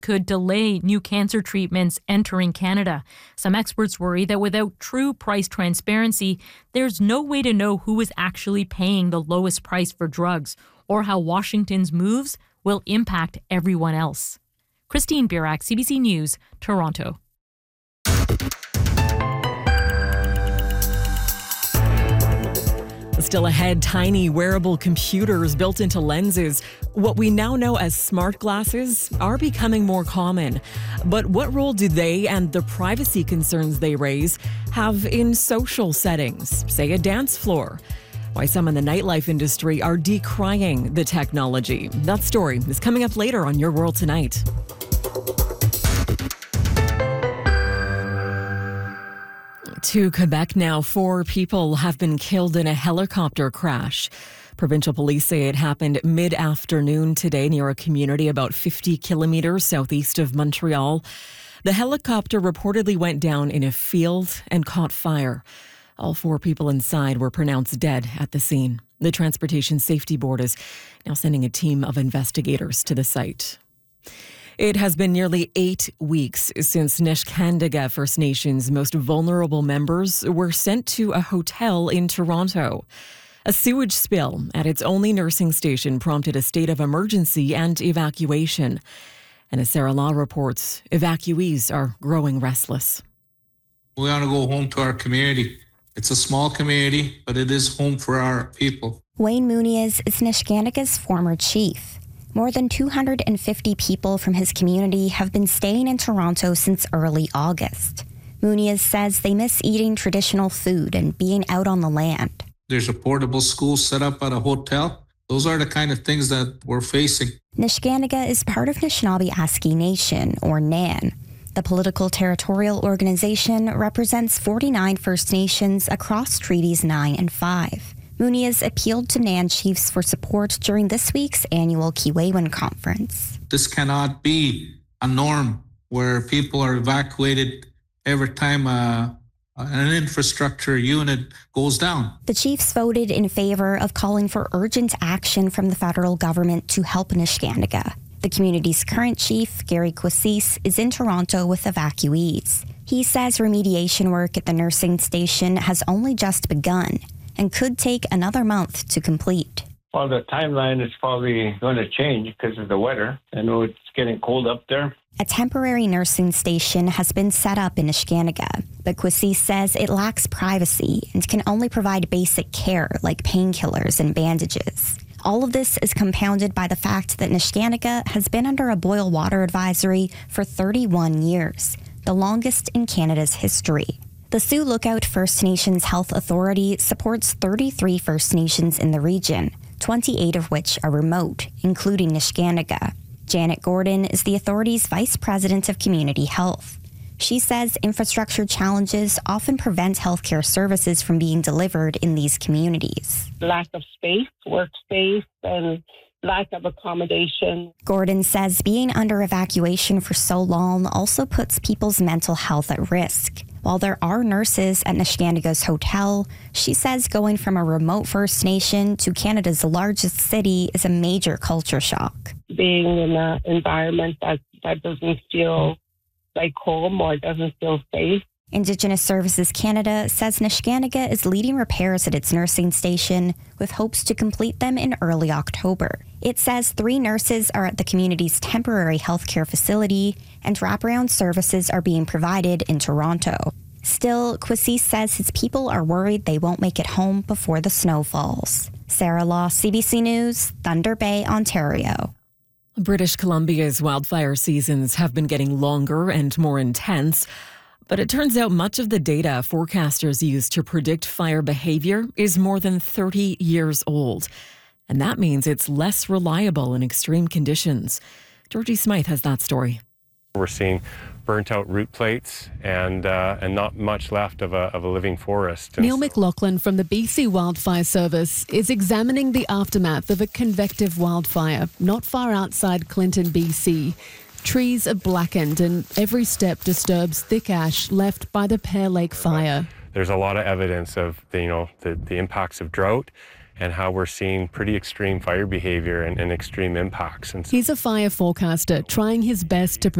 could delay new cancer treatments entering Canada. Some experts worry that without true price transparency, there's no way to know who is actually paying the lowest price for drugs or how Washington's moves will impact everyone else. Christine Burak, CBC News, Toronto. Still ahead, tiny wearable computers built into lenses. What we now know as smart glasses are becoming more common. But what role do they and the privacy concerns they raise have in social settings, say a dance floor? Why some in the nightlife industry are decrying the technology. That story is coming up later on Your World Tonight. To Quebec now, 4 people have been killed in a helicopter crash. Provincial police say it happened mid-afternoon today near a community about 50 kilometers southeast of Montreal. The helicopter reportedly went down in a field and caught fire. All 4 people inside were pronounced dead at the scene. The Transportation Safety Board is now sending a team of investigators to the site. It has been nearly 8 weeks since Neskantaga First Nations' most vulnerable members were sent to a hotel in Toronto. A sewage spill at its only nursing station prompted a state of emergency and evacuation. And as Sarah Law reports, evacuees are growing restless. We want to go home to our community. It's a small community, but it is home for our people. Wayne Muniz is Neskantaga's former chief. More than 250 people from his community have been staying in Toronto since early August. Muniz says they miss eating traditional food and being out on the land. There's a portable school set up at a hotel. Those are the kind of things that we're facing. Neskantaga is part of Anishinaabe-Aski Nation, or NAN. The political territorial organization represents 49 First Nations across Treaties 9 and 5. Muniz appealed to NAN chiefs for support during this week's annual Kiwaywin conference. This cannot be a norm where people are evacuated every time an infrastructure unit goes down. The chiefs voted in favor of calling for urgent action from the federal government to help Neskantaga. The community's current chief, Gary Quassis, is in Toronto with evacuees. He says remediation work at the nursing station has only just begun and could take another month to complete. Well, the timeline is probably going to change because of the weather. I know it's getting cold up there. A temporary nursing station has been set up in Neskantaga, but Quassis says it lacks privacy and can only provide basic care like painkillers and bandages. All of this is compounded by the fact that Neskantaga has been under a boil water advisory for 31 years, the longest in Canada's history. The Sioux Lookout First Nations Health Authority supports 33 First Nations in the region, 28 of which are remote, including Neskantaga. Janet Gordon is the authority's Vice President of Community Health. She says infrastructure challenges often prevent healthcare services from being delivered in these communities. Lack of space, workspace, and lack of accommodation. Gordon says being under evacuation for so long also puts people's mental health at risk. While there are nurses at Neskantaga's hotel, she says going from a remote First Nation to Canada's largest city is a major culture shock. Being in an environment that doesn't feel like home or doesn't feel safe. Indigenous Services Canada says Neskantaga is leading repairs at its nursing station with hopes to complete them in early October. It says 3 nurses are at the community's temporary healthcare facility and wraparound services are being provided in Toronto. Still, Quassis says his people are worried they won't make it home before the snow falls. Sarah Law, CBC News, Thunder Bay, Ontario. British Columbia's wildfire seasons have been getting longer and more intense. But it turns out much of the data forecasters use to predict fire behavior is more than 30 years old. And that means it's less reliable in extreme conditions. Georgie Smythe has that story. We're seeing burnt out root plates and not much left of a living forest. Neil McLaughlin from the BC Wildfire Service is examining the aftermath of a convective wildfire not far outside Clinton, BC. Trees are blackened and every step disturbs thick ash left by the Pear Lake fire. There's a lot of evidence of the impacts of drought and how we're seeing pretty extreme fire behavior and extreme impacts. And He's a fire forecaster trying his best to